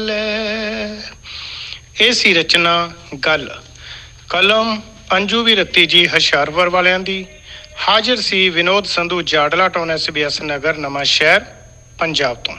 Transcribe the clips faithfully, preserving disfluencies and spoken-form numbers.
ਇਹ ਸੀ ਰਚਨਾ ਗੱਲ। ਕਲਮ ਅੰਜੂ ਵੀ ਰੱਤੀ ਜੀ ਹੁਸ਼ਿਆਰਪੁਰ ਵਾਲਿਆਂ ਦੀ। ਹਾਜ਼ਰ ਸੀ Vinod Sandhu Jadla town S B S ਨਗਰ ਨਵਾਂ ਸ਼ਹਿਰ ਪੰਜਾਬ ਤੋਂ।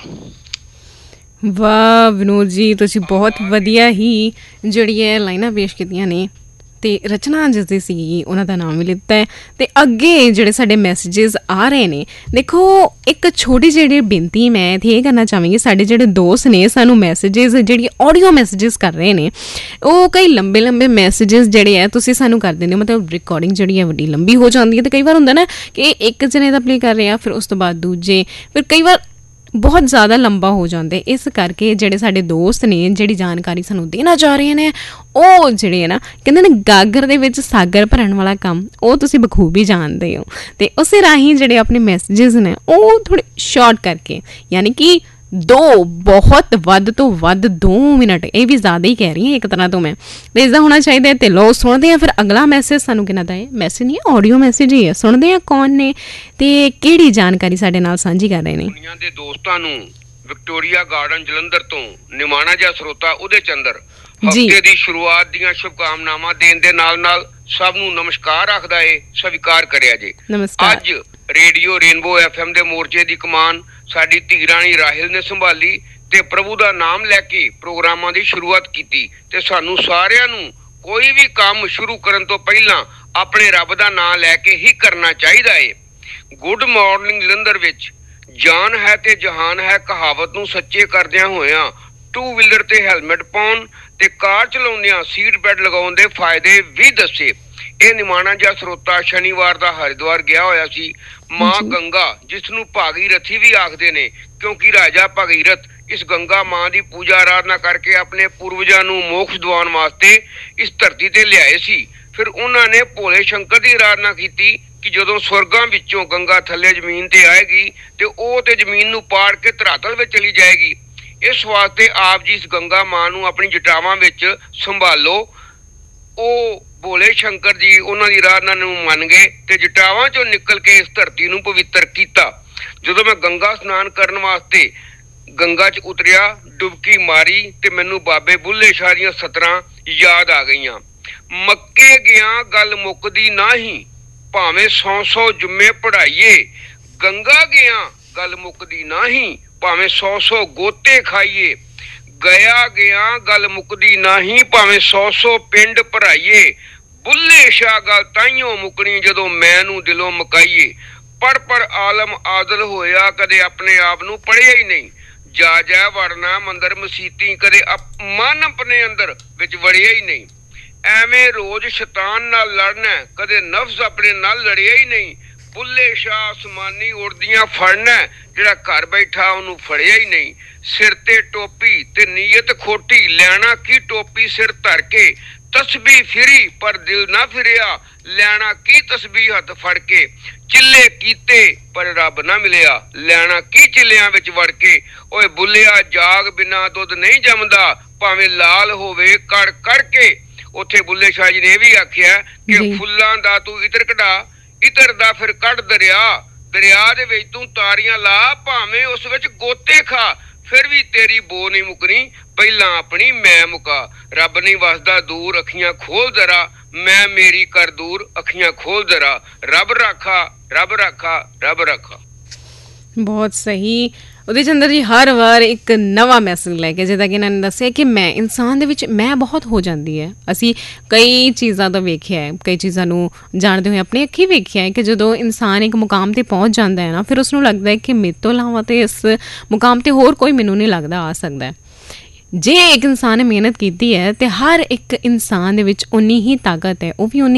ਵਾਹ ਵਿਨੋਦ ਜੀ, ਤੁਸੀਂ ਬਹੁਤ ਵਧੀਆ ਹੀ ਜਿਹੜੀ ਇਹ ਲਾਈਨਾਂ ਪੇਸ਼ ਕੀਤੀਆਂ ਨੇ ਅਤੇ ਰਚਨਾ ਜਿਸ ਦੀ ਸੀਗੀ ਉਹਨਾਂ ਦਾ ਨਾਮ ਵੀ ਲਿੱਤਾ ਹੈ। ਅਤੇ ਅੱਗੇ ਜਿਹੜੇ ਸਾਡੇ ਮੈਸੇਜਿਸ ਆ ਰਹੇ ਨੇ, ਦੇਖੋ ਇੱਕ ਛੋਟੀ ਜਿਹੀ ਬੇਨਤੀ ਮੈਂ ਇੱਥੇ ਇਹ ਕਰਨਾ ਚਾਹਾਂਗੀ। ਸਾਡੇ ਜਿਹੜੇ ਦੋਸਤ ਨੇ ਸਾਨੂੰ ਮੈਸੇਜਿਸ ਜਿਹੜੀ ਆਡੀਓ ਮੈਸੇਜਿਸ ਕਰ ਰਹੇ ਨੇ, ਉਹ ਕਈ ਲੰਬੇ ਲੰਬੇ ਮੈਸੇਜਿਸ ਜਿਹੜੇ ਹੈ ਤੁਸੀਂ ਸਾਨੂੰ ਕਰ ਦਿੰਦੇ ਹੋ। ਮਤਲਬ ਰਿਕਾਰਡਿੰਗ ਜਿਹੜੀ ਹੈ ਵੱਡੀ ਲੰਬੀ ਹੋ ਜਾਂਦੀ ਹੈ ਅਤੇ ਕਈ ਵਾਰ ਹੁੰਦਾ ਨਾ ਕਿ ਇੱਕ ਜਣੇ ਦਾ ਪਲੇ ਕਰ ਰਹੇ ਆ, ਫਿਰ ਉਸ ਤੋਂ ਬਾਅਦ ਦੂਜੇ, ਫਿਰ ਕਈ ਵਾਰ ਬਹੁਤ ਜ਼ਿਆਦਾ ਲੰਬਾ ਹੋ ਜਾਂਦਾ। ਇਸ ਕਰਕੇ ਜਿਹੜੇ ਸਾਡੇ ਦੋਸਤ ਨੇ ਜਿਹੜੀ ਜਾਣਕਾਰੀ ਸਾਨੂੰ ਦੇਣਾ ਚਾਹ ਰਹੇ ਨੇ, ਉਹ ਜਿਹੜੇ ਹੈ ਨਾ ਕਹਿੰਦੇ ਨੇ ਗਾਗਰ ਦੇ ਵਿੱਚ ਸਾਗਰ ਭਰਨ ਵਾਲਾ ਕੰਮ, ਉਹ ਤੁਸੀਂ ਬਖੂਬੀ ਜਾਣਦੇ ਹੋ। ਅਤੇ ਉਸੇ ਰਾਹੀਂ ਜਿਹੜੇ ਆਪਣੇ ਮੈਸੇਜਿਸ ਨੇ ਉਹ ਥੋੜ੍ਹੇ ਸ਼ਾਰਟ ਕਰਕੇ, ਯਾਨੀ ਕਿ ਦੋ ਬਹੁਤ ਵੱਧ ਤੋਂ ਵੱਧ ਦੋ ਮਿੰਟ, ਇਹ ਵੀ ਜ਼ਿਆਦਾ ਹੀ ਕਹਿ ਰਹੀ ਹਾਂ ਇੱਕ ਤਰ੍ਹਾਂ ਤੋਂ ਮੈਂ, ਅਤੇ ਇਸਦਾ ਹੋਣਾ ਚਾਹੀਦਾ। ਅਤੇ ਲਓ ਸੁਣਦੇ ਹਾਂ ਫਿਰ ਅਗਲਾ ਮੈਸੇਜ ਸਾਨੂੰ ਕਿਹਨਾਂ ਦਾ ਹੈ। ਮੈਸੇਜ ਨਹੀਂ, ਆਡੀਓ ਮੈਸੇਜ ਹੀ ਹੈ। ਸੁਣਦੇ ਹਾਂ ਕੌਣ ਨੇ ਅਤੇ ਕਿਹੜੀ ਜਾਣਕਾਰੀ ਸਾਡੇ ਨਾਲ ਸਾਂਝੀ ਕਰ ਰਹੇ ਨੇ। ਦੁਨੀਆ ਦੇ ਦੋਸਤਾਂ ਨੂੰ ਵਿਕਟੋਰੀਆ ਗਾਰਡਨ ਜਲੰਧਰ ਤੋਂ ਨਿਮਾਣਾ ਜਿਹਾ ਸਰੋਤਾ ਉਹਦੇ ਚੰਦਰ ਹਫ਼ਤੇ ਦੀ ਸ਼ੁਰੂਆਤ ਦੀਆਂ ਸ਼ੁਭਕਾਮਨਾਵਾਂ ਦੇਣ ਦੇ ਨਾਲ ਨਾਲ ਸਭ ਨੂੰ ਨਮਸਕਾਰ ਆਖਦਾ ਏ, ਸਵੀਕਾਰ ਕਰਿਆ ਜੇ। ਅੱਜ ਰੇਡੀਓ ਰੇਨਬੋ ਐਫ ਐਮ ਦੇ ਮੋਰਚੇ ਦੀ ਕਮਾਨ ਸਾਡੀ ਧੀ ਰਾਣੀ ਰਾਹਿਲ ਨੇ ਸੰਭਾਲੀ ਤੇ ਪ੍ਰਭੂ ਦਾ ਨਾਮ ਲੈ ਕੇ ਪ੍ਰੋਗਰਾਮਾਂ ਦੀ ਸ਼ੁਰੂਆਤ ਕੀਤੀ। ਤੇ ਸਾਨੂੰ ਸਾਰਿਆਂ ਨੂੰ ਕੋਈ ਵੀ ਕੰਮ ਸ਼ੁਰੂ ਕਰਨ ਤੋਂ ਪਹਿਲਾਂ ਆਪਣੇ ਰੱਬ ਦਾ ਨਾਮ ਲੈ ਕੇ ਹੀ ਕਰਨਾ ਚਾਹੀਦਾ ਏ। ਗੁੱਡ ਮਾਰਨਿੰਗ ਜਲੰਧਰ ਵਿੱਚ ਜਾਨ ਹੈ ਤੇ ਜਹਾਨ ਹੈ ਕਹਾਵਤ ਨੂੰ ਸੱਚੇ ਕਰਦਿਆਂ ਹੋਇਆਂ ਟੂ ਵੀਲਰ ਤੇ ਹੈਲਮਟ ਪਾਉਣ ਤੇ ਕਾਰ ਚਲਾਉਂਦਿਆਂ ਸੀਟ ਬੈਲਟ ਲਗਾਉਣ ਦੇ ਫਾਇਦੇ ਵੀ ਦੱਸੇ। ਇਹ ਨਿਮਾਣਾ ਜਿਹਾ ਸਰੋਤਾ ਸ਼ਨੀਵਾਰ ਦਾ ਹਰਿਦੁਆਰ ਗਿਆ ਹੋਇਆ ਸੀ। ਮਾਂ ਗੰਗਾ, ਜਿਸ ਨੂੰ ਭਾਗੀਰਥੀ ਵੀ ਆਖਦੇ ਨੇ, ਕਿਉਂਕਿ ਰਾਜਾ ਭਾਗੀਰਥ ਇਸ ਗੰਗਾ ਮਾਂ ਦੀ ਪੂਜਾ ਆਰਾਧਨਾ ਕਰਕੇ ਆਪਣੇ ਪੂਰਵਜਾਂ ਨੂੰ ਮੋਕਸ਼ ਦਿਵਾਉਣ ਵਾਸਤੇ ਇਸ ਧਰਤੀ ਤੇ ਲਿਆਏ ਸੀ। ਫਿਰ ਉਹਨਾਂ ਨੇ ਭੋਲੇ ਸ਼ੰਕਰ ਦੀ ਆਰਾਧਨਾ ਕੀਤੀ ਕਿ ਜਦੋਂ ਸਵਰਗਾਂ ਵਿੱਚੋਂ ਗੰਗਾ ਥੱਲੇ ਜ਼ਮੀਨ ਤੇ ਆਏਗੀ ਤੇ ਉਹ ਤੇ ਜ਼ਮੀਨ ਨੂੰ ਪਾੜ ਕੇ ਧਰਾਤਲ ਵਿੱਚ ਚਲੀ ਜਾਏਗੀ। ਇਸ ਵਾਸਤੇ ਆਪ ਜੀ ਇਸ ਗੰਗਾ ਮਾਂ ਨੂੰ ਆਪਣੀ ਜਟਾਵਾਂ ਵਿੱਚ ਸੰਭਾਲੋ। ਉਹ ਭੋਲੇ ਸ਼ੰਕਰ ਜੀ ਉਹਨਾਂ ਦੀ ਆਰਾਧਨਾ ਨੂੰ ਮੰਨ ਗਏ ਤੇ ਜਟਾਵਾਂ ਚੋਂ ਨਿਕਲ ਕੇ ਇਸ ਧਰਤੀ ਨੂੰ ਪਵਿੱਤਰ ਕੀਤਾ। ਜਦੋਂ ਮੈਂ ਗੰਗਾ ਇਸ਼ਨਾਨ ਕਰਨ ਵਾਸਤੇ ਗੰਗਾ 'ਚ ਉਤਰਿਆ, ਡੁਬਕੀ ਮਾਰੀ ਤੇ ਮੈਨੂੰ ਬਾਬੇ ਬੁੱਲੇ ਸ਼ਾਹ ਦੀਆਂ ਸਤਰਾਂ ਯਾਦ ਆ ਗਈਆਂ। ਮੱਕੇ ਗਿਆ ਗੱਲ ਮੁੱਕਦੀ ਨਾਹੀਂ, ਭਾਵੇਂ ਸੌ ਸੌ ਜੁੰਮੇ ਪੜ੍ਹਾਈਏ। ਗੰਗਾ ਗਿਆ ਗੱਲ ਮੁੱਕਦੀ ਨਾਹੀਂ, ਭਾਵੇਂ ਸੌ ਸੌ ਗੋਤੇ ਖਾਈਏ। ਗਿਆ ਗਿਆ ਗੱਲ ਮੁੱਕਦੀ ਨਾਹੀਂ, ਭਾਵੇਂ ਸੌ ਸੌ ਪਿੰਡ ਭਰਾਈਏ। ਬੁੱਲੇ ਸ਼ਾਹ ਗੱਲ ਤਾਈਓ ਮੁੱਕਣੀ ਜਦੋਂ ਮੈਂ ਨੂੰ ਦਿਲੋਂ ਮੁਕਾਈਏ। ਪੜ ਪੜ ਆਲਮ ਆਦਲ ਹੋਇਆ, ਕਦੇ ਆਪਣੇ ਆਪ ਨੂੰ ਪੜ੍ਹਿਆ ਹੀ ਨਹੀਂ। ਜਾ ਜਾ ਵੜਨਾ ਮੰਦਰ ਮਸੀਤੀ, ਕਦੇ ਮਨ ਆਪਣੇ ਅੰਦਰ ਵਿੱਚ ਵੜਿਆ ਹੀ ਨਹੀਂ। ਐਵੇਂ ਰੋਜ਼ ਸ਼ੈਤਾਨ ਨਾਲ ਲੜਨਾ, ਕਦੇ ਨਫਸ ਆਪਣੇ ਨਾਲ ਲੜਿਆ ਹੀ ਨਹੀਂ। ਬੁੱਲੇ ਸ਼ਾਹ ਅਸਮਾਨੀ ਉੜਦੀਆਂ ਫੜਨਾ, ਜਿਹੜਾ ਘਰ ਬੈਠਾ ਉਹਨੂੰ ਫੜਿਆ ਹੀ ਨਹੀਂ। ਸਿਰ ਤੇ ਟੋਪੀ ਤੇ ਨੀਅਤ ਖੋਟੀ, ਲੈਣਾ ਕੀ ਟੋਪੀ ਸਿਰ ਧਰ ਕੇ। ਤਸਬੀਹ ਫਿਰੀ ਪਰ ਦਿਲ ਨਾ ਫਿਰਿਆ, ਲੈਣਾ ਕੀ ਤਸਬੀਹ ਹੱਥ ਫੜ ਕੇ। ਚਿੱਲੇ ਕੀਤੇ ਪਰ ਰੱਬ ਨਾ ਮਿਲਿਆ, ਲੈਣਾ ਕੀ ਚਿੱਲਿਆਂ ਵਿੱਚ ਵੜ ਕੇ। ਓਏ ਬੁੱਲਿਆ ਜਾਗ ਬਿਨਾਂ ਦੁੱਧ ਨਹੀਂ ਜੰਮਦਾ, ਭਾਵੇਂ ਲਾਲ ਹੋਵੇ ਕੜ ਕੜ ਕੇ। ਉੱਥੇ ਬੁੱਲੇ ਸ਼ਾਹ ਜੀ ਨੇ ਇਹ ਵੀ ਆਖਿਆ ਕਿ ਫੁੱਲਾਂ ਦਾ ਤੂੰ ਇਤਰ ਕਢਾ, ਇਤਰ ਦਾ ਫਿਰ ਕੱਢ ਦਰਿਆ। ਦਰਿਆ ਦੇ ਵਿੱਚ ਤੂੰ ਤਾਰੀਆਂ ਲਾ, ਭਾਵੇਂ ਉਸ ਵਿੱਚ ਗੋਤੇ ਖਾ। ਫਿਰ ਵੀ ਤੇਰੀ ਬੋ ਨਹੀਂ ਮੁੱਕਣੀ, ਪਹਿਲਾਂ ਆਪਣੀ ਮੈਂ ਮੁਕਾ। ਰੱਬ ਨਹੀਂ ਵਸਦਾ ਦੂਰ, ਅੱਖੀਆਂ ਖੋਲ ਜ਼ਰਾ, ਮੈਂ ਮੇਰੀ ਕਰ ਦੂਰ, ਅੱਖੀਆਂ ਖੋਲ ਜ਼ਰਾ। ਰੱਬ ਰਾਖਾ ਰੱਬ ਰਾਖਾ ਰੱਬ ਰਾਖਾ। ਬਹੁਤ ਸਹੀ। ਉਹਦੇ 'ਚ ਅੰਦਰ ਜੀ ਹਰ ਵਾਰ ਇੱਕ ਨਵਾਂ ਮੈਸੇਜ ਲੈ ਕੇ, ਜਿੱਦਾਂ ਕਿ ਇਹਨਾਂ ਨੇ ਦੱਸਿਆ ਕਿ ਮੈਂ ਇਨਸਾਨ ਦੇ ਵਿੱਚ ਮੈਂ ਬਹੁਤ ਹੋ ਜਾਂਦੀ ਹੈ। ਅਸੀਂ ਕਈ ਚੀਜ਼ਾਂ ਤੋਂ ਵੇਖਿਆ ਹੈ, ਕਈ ਚੀਜ਼ਾਂ ਨੂੰ ਜਾਣਦੇ ਹੋਏ ਆਪਣੀ ਅੱਖੀਂ ਵੇਖਿਆ ਹੈ ਕਿ ਜਦੋਂ ਇਨਸਾਨ ਇੱਕ ਮੁਕਾਮ 'ਤੇ ਪਹੁੰਚ ਜਾਂਦਾ ਹੈ ਨਾ, ਫਿਰ ਉਸਨੂੰ ਲੱਗਦਾ ਹੈ ਕਿ ਮੇਰੇ ਤੋਂ ਇਲਾਵਾ ਤਾਂ ਇਸ ਮੁਕਾਮ 'ਤੇ ਹੋਰ ਕੋਈ ਮੈਨੂੰ ਨਹੀਂ ਲੱਗਦਾ ਆ ਸਕਦਾ। ਜੇ ਇੱਕ ਇਨਸਾਨ ਨੇ ਮਿਹਨਤ ਕੀਤੀ ਹੈ ਅਤੇ ਹਰ ਇੱਕ ਇਨਸਾਨ ਦੇ ਵਿੱਚ ਉਨੀ ਹੀ ਤਾਕਤ ਹੈ, ਉਹ ਵੀ ਉਨੀ